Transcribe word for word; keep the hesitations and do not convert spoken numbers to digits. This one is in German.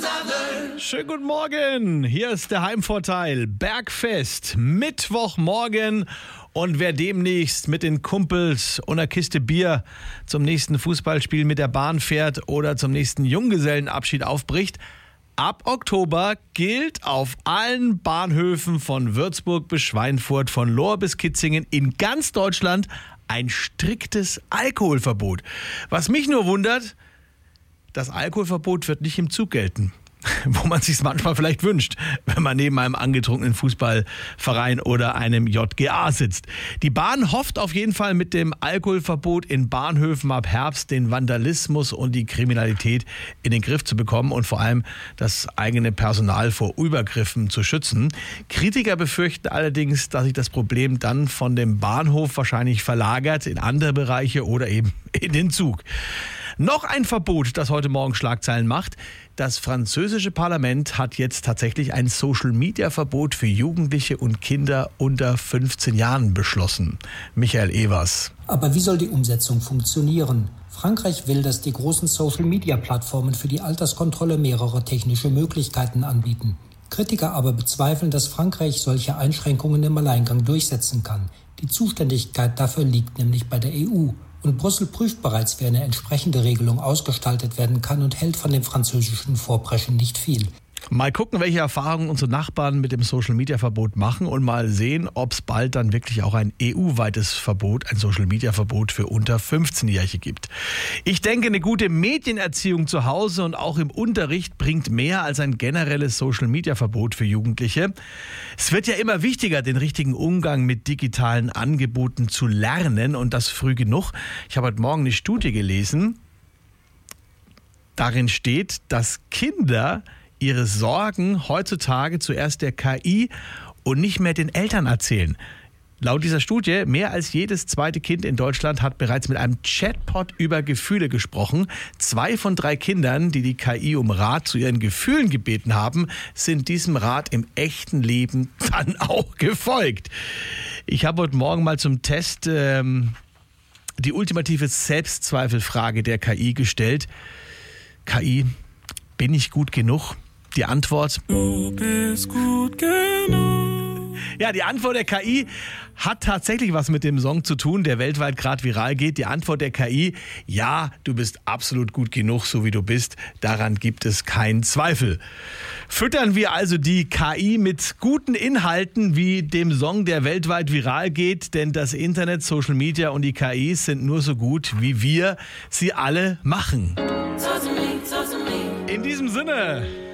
Schönen guten Morgen, hier ist der Heimvorteil, Bergfest, Mittwochmorgen. Und wer demnächst mit den Kumpels und einer Kiste Bier zum nächsten Fußballspiel mit der Bahn fährt oder zum nächsten Junggesellenabschied aufbricht, ab Oktober gilt auf allen Bahnhöfen von Würzburg bis Schweinfurt, von Lohr bis Kitzingen in ganz Deutschland ein striktes Alkoholverbot. Was mich nur wundert, das Alkoholverbot wird nicht im Zug gelten. Wo man sich manchmal vielleicht wünscht, wenn man neben einem angetrunkenen Fußballverein oder einem J G A sitzt. Die Bahn hofft auf jeden Fall mit dem Alkoholverbot in Bahnhöfen ab Herbst den Vandalismus und die Kriminalität in den Griff zu bekommen und vor allem das eigene Personal vor Übergriffen zu schützen. Kritiker befürchten allerdings, dass sich das Problem dann von dem Bahnhof wahrscheinlich verlagert in andere Bereiche oder eben in den Zug. Noch ein Verbot, das heute Morgen Schlagzeilen macht. Das französische Parlament hat jetzt tatsächlich ein Social-Media-Verbot für Jugendliche und Kinder unter fünfzehn Jahren beschlossen. Michael Evers. Aber wie soll die Umsetzung funktionieren? Frankreich will, dass die großen Social-Media-Plattformen für die Alterskontrolle mehrere technische Möglichkeiten anbieten. Kritiker aber bezweifeln, dass Frankreich solche Einschränkungen im Alleingang durchsetzen kann. Die Zuständigkeit dafür liegt nämlich bei der E U. Und Brüssel prüft bereits, wie eine entsprechende Regelung ausgestaltet werden kann und hält von dem französischen Vorpreschen nicht viel. Mal gucken, welche Erfahrungen unsere Nachbarn mit dem Social-Media-Verbot machen und mal sehen, ob es bald dann wirklich auch ein E U-weites Verbot, ein Social-Media-Verbot für unter fünfzehnjährige gibt. Ich denke, eine gute Medienerziehung zu Hause und auch im Unterricht bringt mehr als ein generelles Social-Media-Verbot für Jugendliche. Es wird ja immer wichtiger, den richtigen Umgang mit digitalen Angeboten zu lernen und das früh genug. Ich habe heute Morgen eine Studie gelesen. Darin steht, dass Kinder ihre Sorgen heutzutage zuerst der K I und nicht mehr den Eltern erzählen. Laut dieser Studie, mehr als jedes zweite Kind in Deutschland hat bereits mit einem Chatbot über Gefühle gesprochen. Zwei von drei Kindern, die die K I um Rat zu ihren Gefühlen gebeten haben, sind diesem Rat im echten Leben dann auch gefolgt. Ich habe heute Morgen mal zum Test ähm, die ultimative Selbstzweifelfrage der K I gestellt. K I, bin ich gut genug? Die Antwort: Du bist gut genug. Ja, die Antwort der K I hat tatsächlich was mit dem Song zu tun, der weltweit gerade viral geht. Die Antwort der K I: Ja, du bist absolut gut genug, so wie du bist. Daran gibt es keinen Zweifel. Füttern wir also die K I mit guten Inhalten wie dem Song, der weltweit viral geht, denn das Internet, Social Media und die K Is sind nur so gut, wie wir sie alle machen. In diesem Sinne.